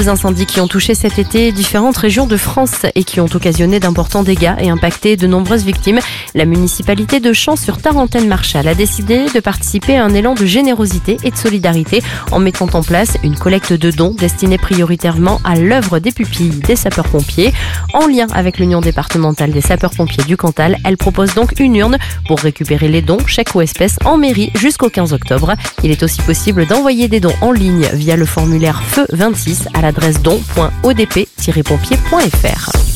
Les incendies qui ont touché cet été différentes régions de France et qui ont occasionné d'importants dégâts et impacté de nombreuses victimes. La municipalité de Champs-sur-Tarentaine-Marchal a décidé de participer à un élan de générosité et de solidarité en mettant en place une collecte de dons destinée prioritairement à l'œuvre des pupilles des sapeurs-pompiers. En lien avec l'Union départementale des sapeurs-pompiers du Cantal, elle propose donc une urne pour récupérer les dons, chèques ou espèces, en mairie jusqu'au 15 octobre. Il est aussi possible d'envoyer des dons en ligne via le formulaire Feu 26 à l'adresse don.odp-pompier.fr.